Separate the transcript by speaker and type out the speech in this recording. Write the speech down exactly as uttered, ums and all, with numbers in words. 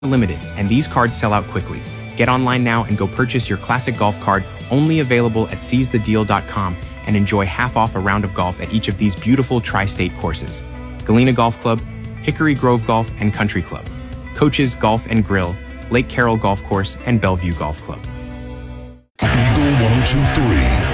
Speaker 1: limited, and these cards sell out quickly. Get online now and go purchase your classic golf card, only available at seize the deal dot com, and enjoy half off a round of golf at each of these beautiful tri-state courses: Galena Golf Club, Hickory Grove Golf and Country Club, Coaches Golf and Grill, Lake Carroll Golf Course, and Bellevue Golf Club.
Speaker 2: Eagle one oh two point three.